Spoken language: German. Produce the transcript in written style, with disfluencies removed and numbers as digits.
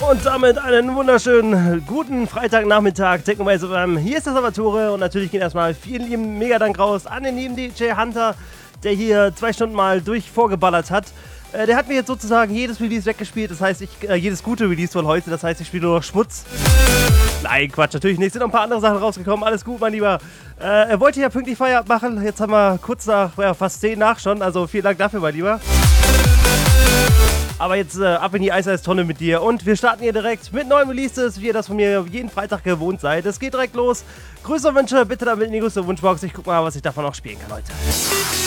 Und damit einen wunderschönen guten Freitagnachmittag. Technomaze FM. Hier ist das Salvatore und natürlich geht erstmal vielen lieben Megadank raus an den lieben DJ Hunter, der hier 2 Stunden mal vorgeballert hat. Der hat mir jetzt sozusagen jedes Release weggespielt, das heißt, jedes gute Release von heute, das heißt, ich spiele nur noch Schmutz. Nein, Quatsch, natürlich nicht, sind noch ein paar andere Sachen rausgekommen, alles gut, mein Lieber. Er wollte ja pünktlich Feierabend machen, jetzt haben wir kurz nach, fast 10 nach schon, also vielen Dank dafür, mein Lieber. Aber jetzt ab in die Eistonne mit dir und wir starten hier direkt mit neuen Releases, wie ihr das von mir jeden Freitag gewohnt seid. Es geht direkt los. Grüße und Wünsche bitte damit in die größte Wunschbox. Ich guck mal, was ich davon auch spielen kann heute.